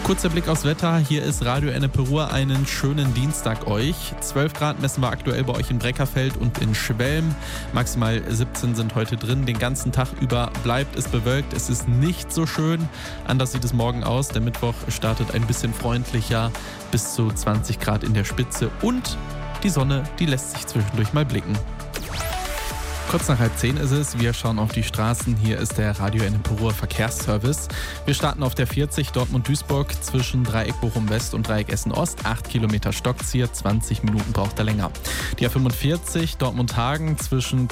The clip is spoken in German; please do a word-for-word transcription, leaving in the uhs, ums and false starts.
Kurzer Blick aufs Wetter. Hier ist Radio Ennepe Ruhr. Einen schönen Dienstag euch. zwölf Grad messen wir aktuell bei euch in Breckerfeld und in Schwelm. Maximal siebzehn sind heute drin. Den ganzen Tag über bleibt es bewölkt. Es ist nicht so schön. Anders sieht es morgen aus. Der Mittwoch startet ein bisschen freundlicher. Bis zu zwanzig Grad in der Spitze. Und die Sonne, die lässt sich zwischendurch mal blicken. Kurz nach halb zehn ist es. Wir schauen auf die Straßen. Hier ist der Radio Ennepe Ruhr Verkehrsservice. Wir starten auf der vierzig Dortmund-Duisburg zwischen Dreieck Bochum-West und Dreieck Essen-Ost. acht Kilometer Stockzieher, zwanzig Minuten braucht er länger. Die A fünfundvierzig Dortmund-Hagen zwischen